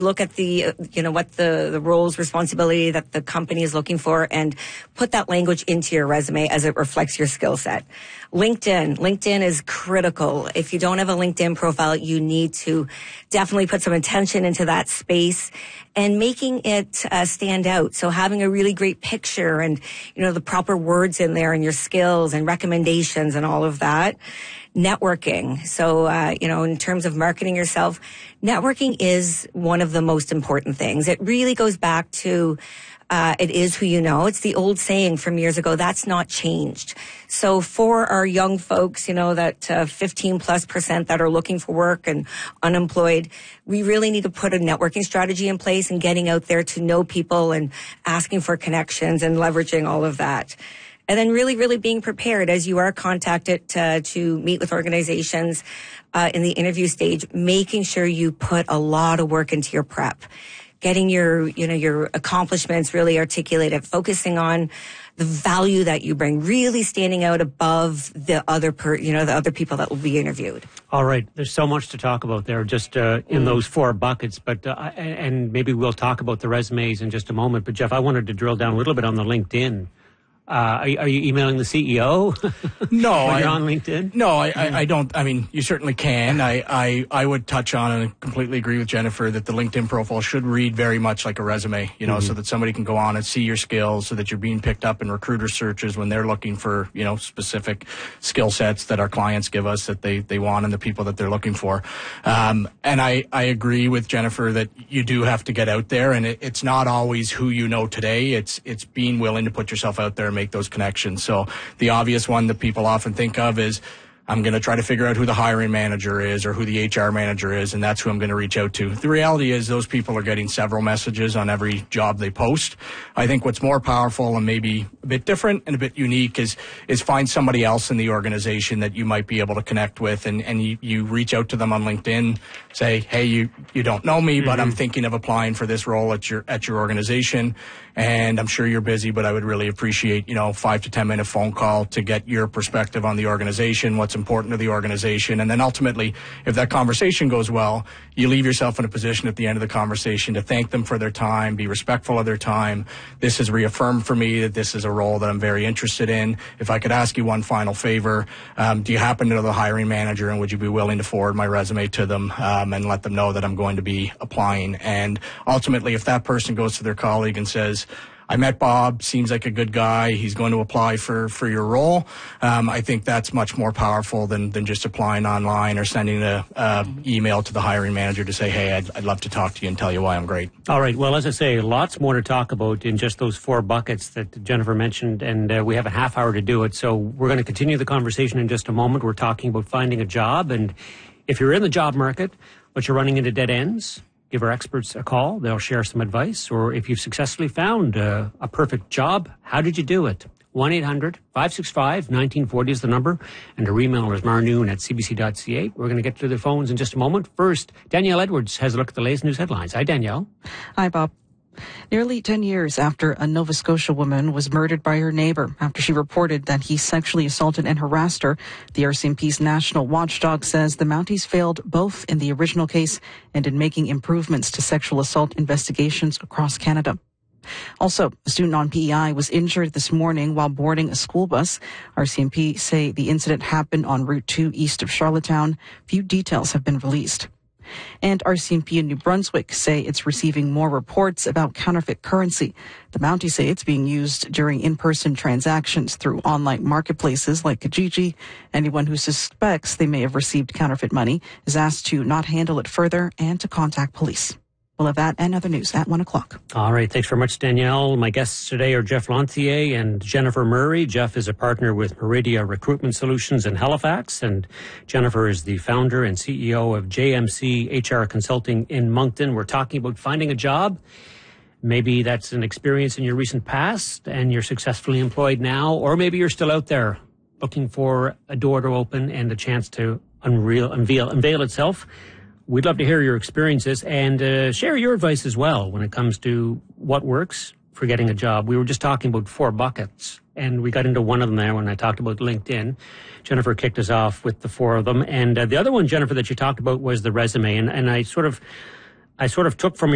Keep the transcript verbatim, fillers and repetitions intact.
look at the, you know, what the, the roles, responsibility that the company is looking for and put that language into your resume as it reflects your skill set. LinkedIn. LinkedIn is critical. If you don't have a LinkedIn profile, you need to definitely put some attention into that space and making it uh, stand out. So having a really great picture and, you know, the proper words in there and your skills and recommendations and all of that. Networking. So, uh, you know, in terms of marketing yourself, networking is one of the most important things. It really goes back to, uh, it is who you know. It's the old saying from years ago. That's not changed. So for our young folks, you know, that uh, fifteen plus percent that are looking for work and unemployed, we really need to put a networking strategy in place and getting out there to know people and asking for connections and leveraging all of that. And then really, really being prepared as you are contacted uh, to meet with organizations uh, in the interview stage, making sure you put a lot of work into your prep, getting your, you know, your accomplishments really articulated, focusing on the value that you bring, really standing out above the other, per, you know, the other people that will be interviewed. All right. There's so much to talk about there just uh, in mm. those four buckets, but uh, and maybe we'll talk about the resumes in just a moment. But Jeff, I wanted to drill down a little bit on the LinkedIn. Uh, are, are you emailing the C E O? No, when you're I, on LinkedIn. No, I, I, I don't. I mean, you certainly can. I, I, I would touch on and completely agree with Jennifer that the LinkedIn profile should read very much like a resume. You know, mm-hmm. so that somebody can go on and see your skills, so that you're being picked up in recruiter searches when they're looking for, you know, specific skill sets that our clients give us that they, they want and the people that they're looking for. Um, and I, I agree with Jennifer that you do have to get out there, and it, it's not always who you know today. It's it's being willing to put yourself out there and make those connections. So the obvious one that people often think of is, I'm going to try to figure out who the hiring manager is or who the H R manager is, and that's who I'm going to reach out to. The reality is those people are getting several messages on every job they post. I think what's more powerful and maybe a bit different and a bit unique is is find somebody else in the organization that you might be able to connect with, and, and you, you reach out to them on LinkedIn, say, hey, you, you don't know me, mm-hmm. but I'm thinking of applying for this role at your at your organization, and I'm sure you're busy, but I would really appreciate, you know, five to ten minute phone call to get your perspective on the organization, what's important to the organization. And then ultimately, if that conversation goes well, you leave yourself in a position at the end of the conversation to thank them for their time, be respectful of their time. This has reaffirmed for me that this is a role that I'm very interested in. If I could ask you one final favor, um, do you happen to know the hiring manager, and would you be willing to forward my resume to them um, and let them know that I'm going to be applying? And ultimately, if that person goes to their colleague and says, I met Bob, seems like a good guy, he's going to apply for, for your role, Um, I think that's much more powerful than, than just applying online or sending an uh, email to the hiring manager to say, hey, I'd, I'd love to talk to you and tell you why I'm great. All right. Well, as I say, lots more to talk about in just those four buckets that Jennifer mentioned, and uh, we have a half hour to do it. So we're going to continue the conversation in just a moment. We're talking about finding a job, and if you're in the job market, but you're running into dead ends, give our experts a call. They'll share some advice. Or if you've successfully found uh, a perfect job, how did you do it? one eight hundred five six five one nine four zero is the number. And our email is marnoon at c b c dot c a. We're going to get to the phones in just a moment. First, Danielle Edwards has a look at the latest news headlines. Hi, Danielle. Hi, Bob. Nearly ten years after a Nova Scotia woman was murdered by her neighbor after she reported that he sexually assaulted and harassed her, the R C M P's national watchdog says the Mounties failed both in the original case and in making improvements to sexual assault investigations across Canada. Also, a student on P E I was injured this morning while boarding a school bus. R C M P say the incident happened on Route two east of Charlottetown. Few details have been released. And R C M P in New Brunswick say it's receiving more reports about counterfeit currency. The Mounties say it's being used during in-person transactions through online marketplaces like Kijiji. Anyone who suspects they may have received counterfeit money is asked to not handle it further and to contact police. We'll have that and other news at one o'clock. All right. Thanks very much, Danielle. My guests today are Jeff Lantier and Jennifer Murray. Jeff is a partner with Meridia Recruitment Solutions in Halifax, and Jennifer is the founder and C E O of J M C H R Consulting in Moncton. We're talking about finding a job. Maybe that's an experience in your recent past and you're successfully employed now, or maybe you're still out there looking for a door to open and a chance to unreal, unveil, unveil itself. We'd love to hear your experiences and uh, share your advice as well when it comes to what works for getting a job. We were just talking about four buckets, and we got into one of them there when I talked about LinkedIn. Jennifer kicked us off with the four of them. And uh, the other one, Jennifer, that you talked about was the resume. And, and I sort of, I sort of took from